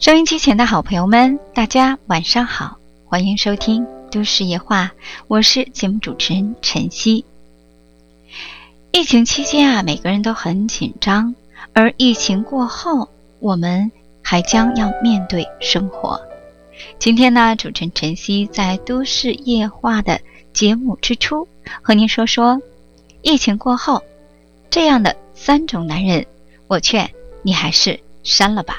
收音机前的好朋友们，大家晚上好，欢迎收听都市夜话，我是节目主持人晨曦。疫情期间每个人都很紧张，而疫情过后，我们还将要面对生活。今天呢，主持人晨曦在都市夜话的节目之初，和您说说疫情过后这样的3种男人，我劝你还是删了吧。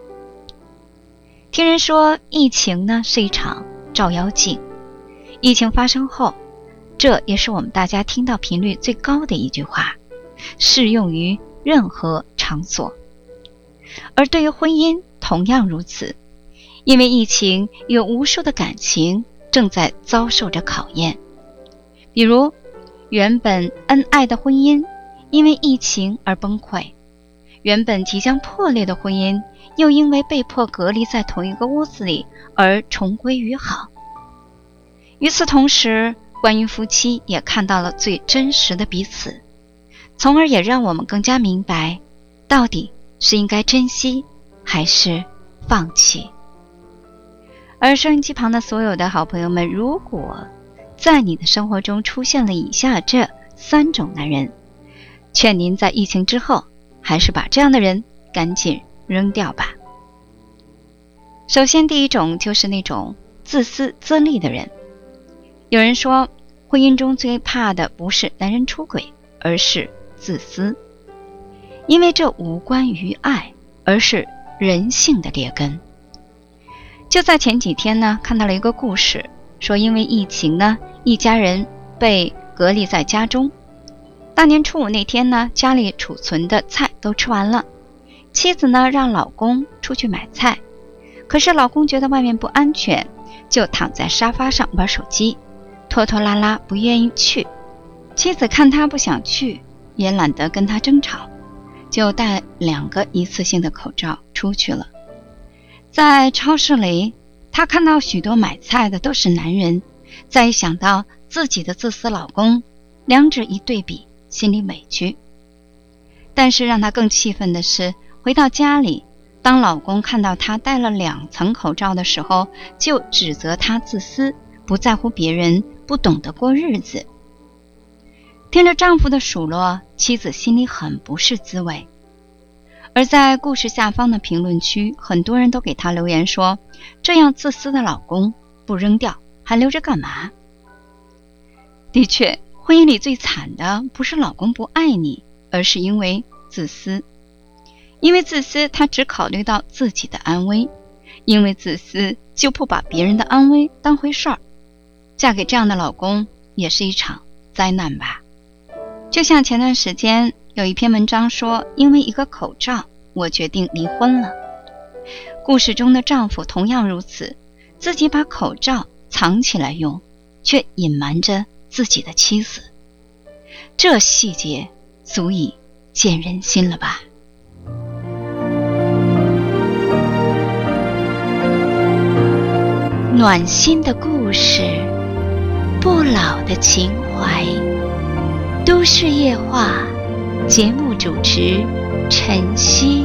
听人说疫情呢是一场照妖镜，疫情发生后，这也是我们大家听到频率最高的一句话，适用于任何场所。而对于婚姻同样如此，因为疫情有无数的感情正在遭受着考验，比如原本恩爱的婚姻因为疫情而崩溃，原本即将破裂的婚姻又因为被迫隔离在同一个屋子里而重归于好。与此同时，关于夫妻也看到了最真实的彼此，从而也让我们更加明白，到底是应该珍惜还是放弃。而收音机旁的所有的好朋友们，如果在你的生活中出现了以下这3种男人，劝您在疫情之后还是把这样的人赶紧扔掉吧。首先第一种就是那种自私自利的人。有人说，婚姻中最怕的不是男人出轨，而是自私，因为这无关于爱，而是人性的劣根。就在前几天呢，看到了一个故事，说因为疫情呢，一家人被隔离在家中。大年初五那天呢，家里储存的菜都吃完了，妻子呢让老公出去买菜，可是老公觉得外面不安全，就躺在沙发上玩手机，拖拖拉拉不愿意去。妻子看他不想去，也懒得跟他争吵，就带2个一次性的口罩出去了。在超市里，他看到许多买菜的都是男人，再一想到自己的自私老公，两者一对比，心里委屈。但是让他更气愤的是，回到家里，当老公看到他戴了2层口罩的时候，就指责他自私，不在乎别人，不懂得过日子。听着丈夫的数落，妻子心里很不是滋味。而在故事下方的评论区，很多人都给他留言说，这样自私的老公不扔掉还留着干嘛？的确，婚姻里最惨的不是老公不爱你，而是因为自私。因为自私，他只考虑到自己的安危，因为自私就不把别人的安危当回事儿。嫁给这样的老公也是一场灾难吧。就像前段时间有一篇文章说，因为一个口罩，我决定离婚了。故事中的丈夫同样如此，自己把口罩藏起来用，却隐瞒着自己的妻子。这细节足以见人心了吧。暖心的故事，不老的情怀，都市夜话，节目主持晨曦。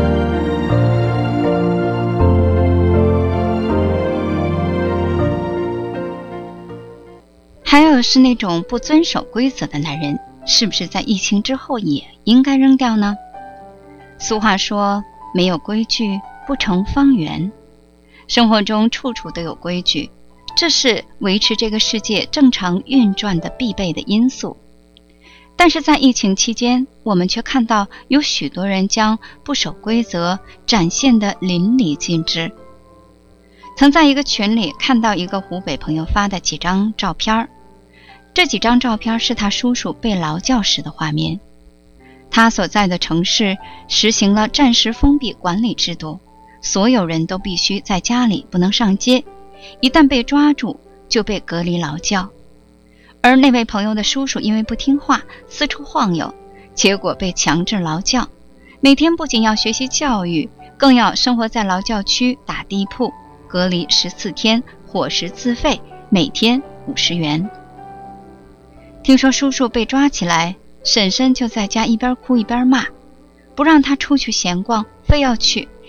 还有是那种不遵守规则的男人，是不是在疫情之后也应该扔掉呢？俗话说，没有规矩不成方圆。生活中处处都有规矩，这是维持这个世界正常运转的必备的因素。但是在疫情期间，我们却看到有许多人将不守规则展现得淋漓尽致。曾在一个群里看到一个湖北朋友发的几张照片，这几张照片是他叔叔被劳教时的画面。他所在的城市实行了暂时封闭管理制度，所有人都必须在家里，不能上街，一旦被抓住就被隔离劳教。而那位朋友的叔叔因为不听话，四处晃悠，结果被强制劳教，每天不仅要学习教育，更要生活在劳教区打地铺，隔离14天，伙食自费，每天50元。听说叔叔被抓起来，婶婶就在家一边哭一边骂，不让他出去闲逛，非要去，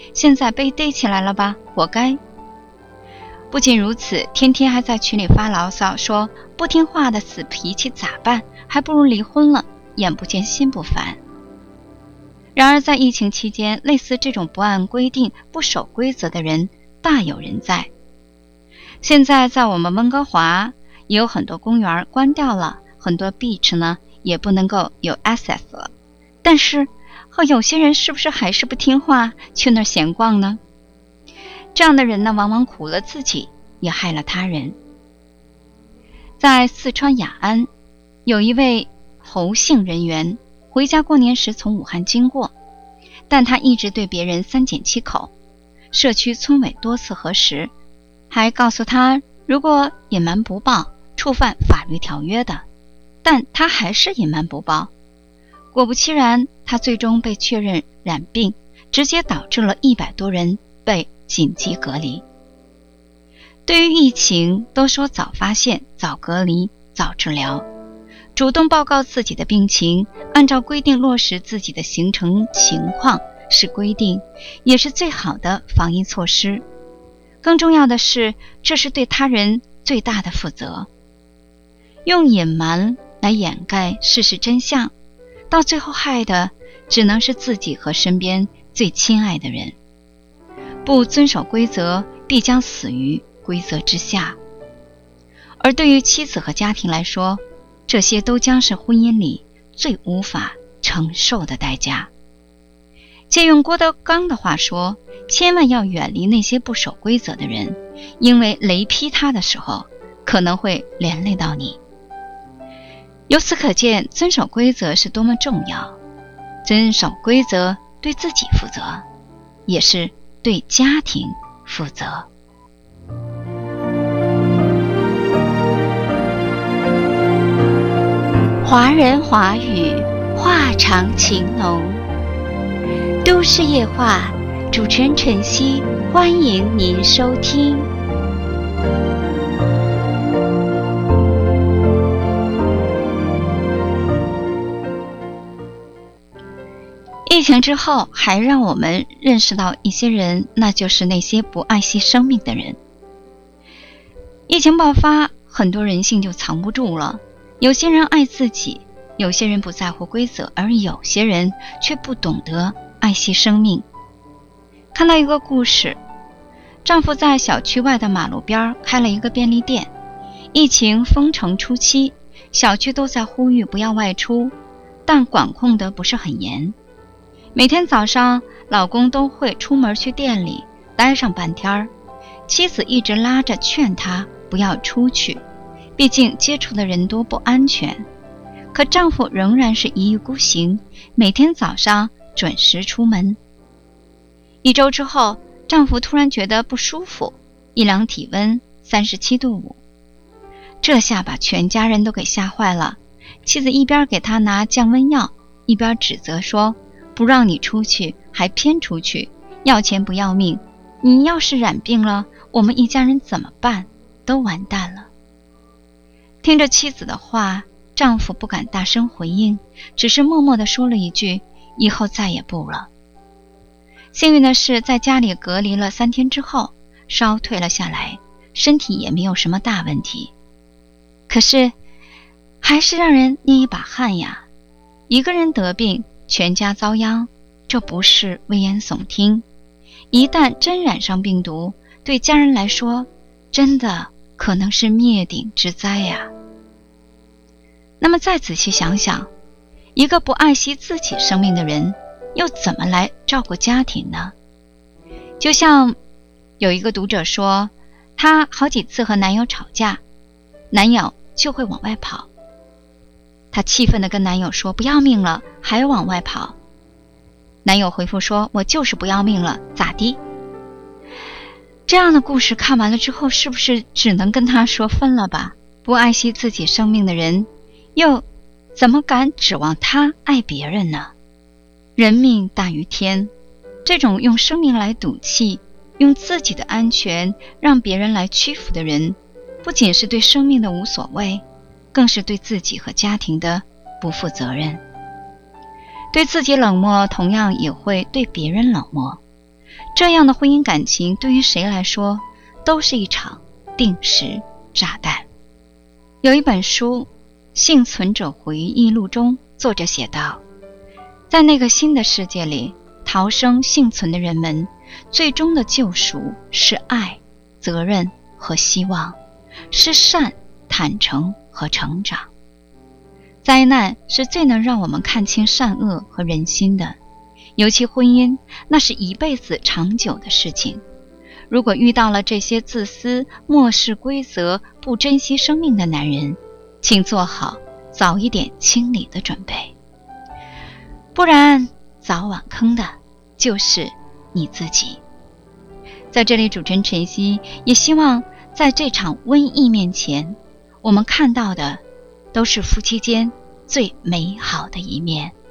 现在被逮起来了吧，活该。不仅如此，天天还在群里发牢骚，说不听话的死脾气咋办，还不如离婚了，眼不见心不烦。然而在疫情期间，类似这种不按规定不守规则的人大有人在。现在在我们温哥华也有很多公园关掉了，很多 beach 呢也不能够有 access 了，但是有些人是不是还是不听话，去那儿闲逛呢？这样的人呢，往往苦了自己，也害了他人。在四川雅安，有一位侯姓人员回家过年时从武汉经过，但他一直对别人三缄其口，社区村委多次核实，还告诉他如果隐瞒不报，触犯法律条约的，但他还是隐瞒不报。果不其然，他最终被确认染病，直接导致了100多人被紧急隔离。对于疫情，都说早发现、早隔离、早治疗，主动报告自己的病情，按照规定落实自己的行程情况是规定，也是最好的防疫措施。更重要的是，这是对他人最大的负责。用隐瞒来掩盖事实真相，到最后害的只能是自己和身边最亲爱的人。不遵守规则，必将死于规则之下。而对于妻子和家庭来说，这些都将是婚姻里最无法承受的代价。借用郭德纲的话说，千万要远离那些不守规则的人，因为雷劈他的时候，可能会连累到你。由此可见，遵守规则是多么重要。遵守规则，对自己负责，也是对家庭负责。华人华语，话长情浓。都市夜话，主持人晨曦，欢迎您收听。疫情之后，还让我们认识到一些人，那就是那些不爱惜生命的人。疫情爆发，很多人性就藏不住了，有些人爱自己，有些人不在乎规则，而有些人却不懂得爱惜生命。看到一个故事，丈夫在小区外的马路边开了一个便利店。疫情封城初期，小区都在呼吁不要外出，但管控的不是很严。每天早上，老公都会出门去店里待上半天，妻子一直拉着劝他不要出去，毕竟接触的人多不安全。可丈夫仍然是一意孤行，每天早上准时出门。1周之后，丈夫突然觉得不舒服，一量体温37度5，这下把全家人都给吓坏了。妻子一边给他拿降温药，一边指责说，不让你出去还偏出去，要钱不要命，你要是染病了，我们一家人怎么办？都完蛋了。听着妻子的话，丈夫不敢大声回应，只是默默地说了一句，以后再也不了。幸运的是，在家里隔离了3天之后，烧退了下来，身体也没有什么大问题。可是还是让人捏一把汗呀，一个人得病，全家遭殃，这不是危言耸听。一旦真染上病毒，对家人来说，真的可能是灭顶之灾呀。那么再仔细想想，一个不爱惜自己生命的人，又怎么来照顾家庭呢？就像有一个读者说，她好几次和男友吵架，男友就会往外跑。她气愤地跟男友说，不要命了还往外跑。男友回复说，我就是不要命了，咋地？这样的故事看完了之后，是不是只能跟他说分了吧？不爱惜自己生命的人，又怎么敢指望他爱别人呢？人命大于天，这种用生命来赌气，用自己的安全让别人来屈服的人，不仅是对生命的无所谓，更是对自己和家庭的不负责任。对自己冷漠，同样也会对别人冷漠。 这样的婚姻感情对于谁来说都是一场定时炸弹。有一本书《幸存者回忆录》中，作者写道，在那个新的世界里，逃生幸存的人们最终的救赎是爱、责任和希望，是善、坦诚和成长。灾难是最能让我们看清善恶和人心的，尤其婚姻，那是一辈子长久的事情。如果遇到了这些自私、漠视规则、不珍惜生命的男人，请做好早一点清理的准备，不然早晚坑的就是你自己。在这里，主持人晨曦也希望在这场瘟疫面前，我们看到的都是夫妻间最美好的一面。